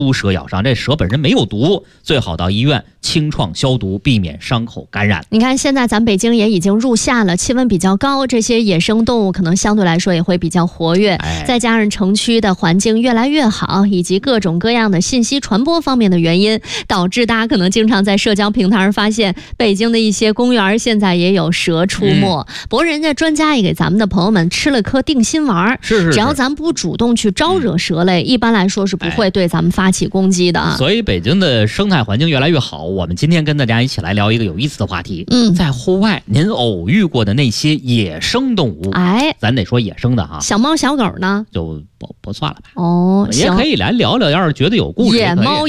蛇咬伤，这蛇本身没有毒，最好到医院清创消毒，避免伤口感染。 你看现在咱北京也已经入夏了，气温比较高，这些野生动物可能相对来说也会比较活跃，再加上城区的环境越来越好，以及各种各样的信息传播方面的原因，导致大家可能经常在社交平台上发现北京的一些公园现在也有蛇出没。不过人家专家也给咱们的朋友们吃了颗定心丸， 是只要咱不主动去招惹蛇类，一般来说是不会对咱们发起攻击的。 所以北京的生态环境越来越好，我们今天跟大家一起来聊一个有意思的话题。在户外您偶遇过的那些野生动物，咱得说野生的哈， 小猫小狗呢就不算了吧。 哦， 也可以来聊聊，要是觉得有故事， 野猫